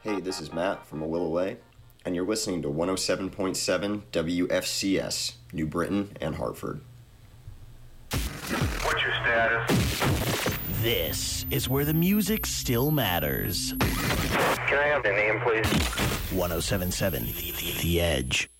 Hey, this is Matt from A Will Away, and you're listening to 107.7 WFCS, New Britain and Hartford. What's your status? This is where the music still matters. Can I have the name, please? 107.7 The Edge.